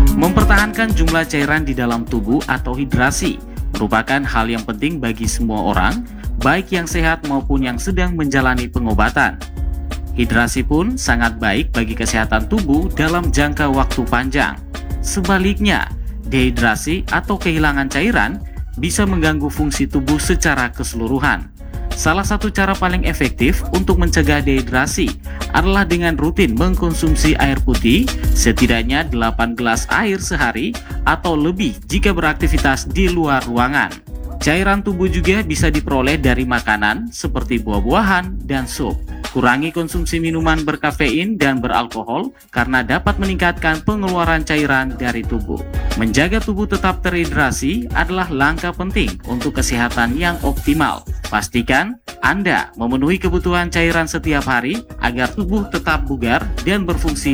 Mempertahankan jumlah cairan di dalam tubuh atau hidrasi merupakan hal yang penting bagi semua orang, baik yang sehat maupun yang sedang menjalani pengobatan. Hidrasi pun sangat baik bagi kesehatan tubuh dalam jangka waktu panjang. Sebaliknya, dehidrasi atau kehilangan cairan bisa mengganggu fungsi tubuh secara keseluruhan. Salah satu cara paling efektif untuk mencegah dehidrasi adalah dengan rutin mengkonsumsi air putih setidaknya 8 gelas air sehari atau lebih jika beraktivitas di luar ruangan. Cairan tubuh juga bisa diperoleh dari makanan seperti buah-buahan dan sup. Kurangi konsumsi minuman berkafein dan beralkohol karena dapat meningkatkan pengeluaran cairan dari tubuh. Menjaga tubuh tetap terhidrasi adalah langkah penting untuk kesehatan yang optimal. Pastikan Anda memenuhi kebutuhan cairan setiap hari agar tubuh tetap bugar dan berfungsi